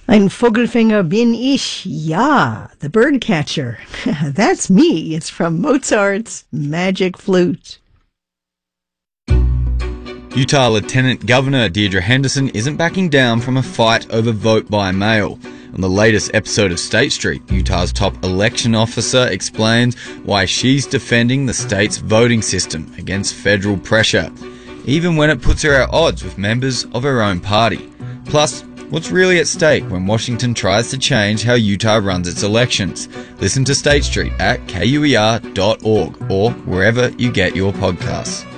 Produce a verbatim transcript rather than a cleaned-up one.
Ein Vogelfänger bin ich, ja, the bird catcher. That's me. It's from Mozart's Magic Flute. Utah Lieutenant Governor Deirdre Henderson isn't backing down from a fight over vote by mail. On the latest episode of State Street, Utah's top election officer explains why she's defending the state's voting system against federal pressure, even when it puts her at odds with members of her own party. Plus, what's really at stake when Washington tries to change how Utah runs its elections? Listen to State Street at K U E R dot org or wherever you get your podcasts.